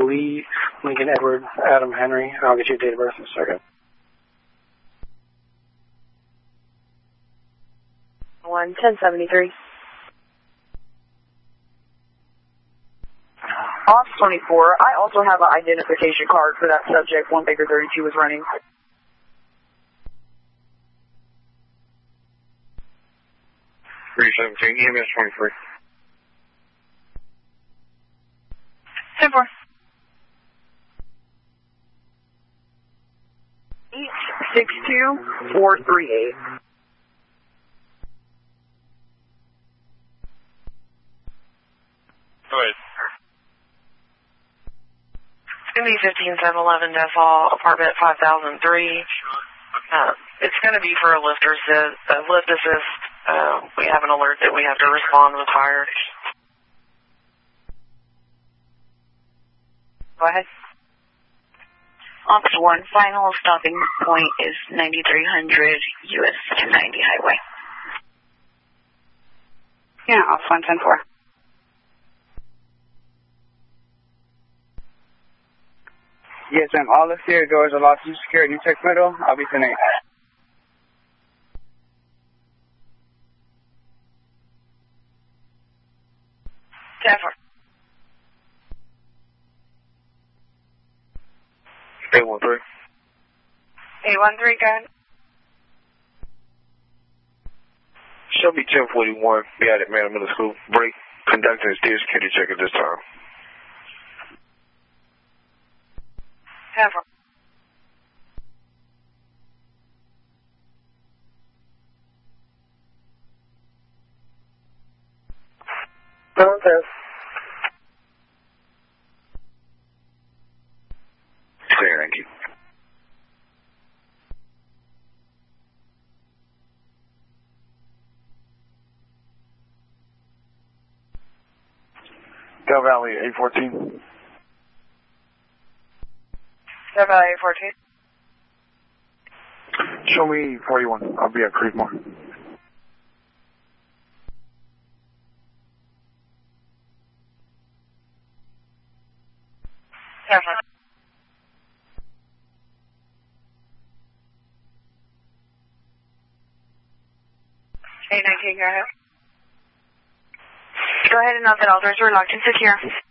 Lee, Lincoln Edward, Adam Henry. I'll get you a date of birth in a second. 1073. Off 24. I also have an identification card for that subject 1 Baker 32 was running. EMS 23. 10-4. Each 62438. Go ahead. It's going to be 15711 Death Hall, apartment 5003. It's going to be for a lift assist. We have an alert that we have to respond with fire. Go ahead. Ops 1, final stopping point is 9300 US 290 highway. Yeah, Ops 1, 10-4. Yes, ma'am. All exterior doors are locked to security. Check middle. I'll be finished. Definitely. 813. 813, go ahead. Show me 1041. Be at Atlanta Middle School. Break. Conducting a stairs security check at this time. 10-4. Okay. Clear, thank you. Del Valley 814. Death Valley 814. Show me 41. I'll be at Creekmore. Definitely. 819, go ahead. Go ahead and note that all doors were locked and secure.